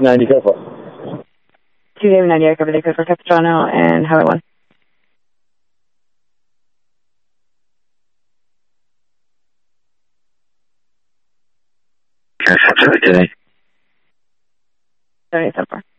90 go for. 2 David 90, I cover the code for Capistrano and Highway 1. Okay, 78 78 so far.